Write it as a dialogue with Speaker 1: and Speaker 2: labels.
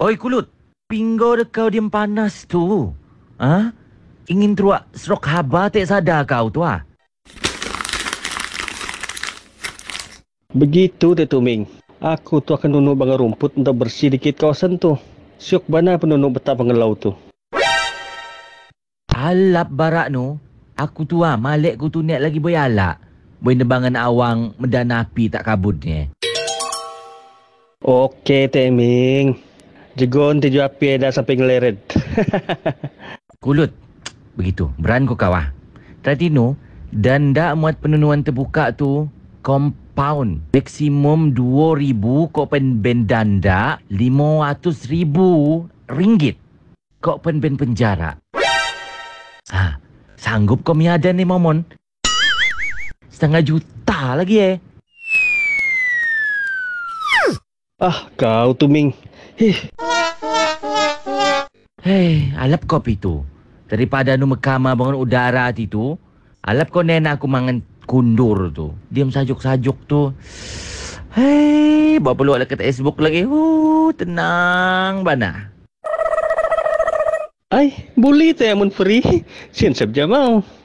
Speaker 1: Oi Kulut, pinggo de kau diam panas tu. Ha? Ingin teruak serok haba tak sadar kau tu ah.
Speaker 2: Begitu Teh Tuming. Aku tu akan nunuk bangar rumput untuk bersih dikit kawasan tu. Syuk bana penunuk betah pengelau tu.
Speaker 1: Alap barak nu. Aku tu ah, malik ku tu niat lagi boy alak. Boy nebangan awang medan api tak kabut ni.
Speaker 2: Okey Teh Ming. Jegon tuju api dah sampai ngeleret.
Speaker 1: Kulut, begitu. Beran ku kau ah. Tadi nu, danda muat penunuan terbuka tu, compound. Maksimum 2,000 kau pen ben danda, 500,000 ringgit. Kau pen ben penjara. Ha, sanggup kau miadan ni momon? 500,000 lagi
Speaker 2: Ah, kau Tuming.
Speaker 1: Hei, alap kopi tu. Daripada nu mekama bangun udara tu, alap kau nena aku mangan kundur tu. Diam sajuk-sajuk tu. Hei, bawa peluang dekat Facebook lagi. Tenang bana.
Speaker 2: Ay, boleh Teh amun free. Sian sabja mau.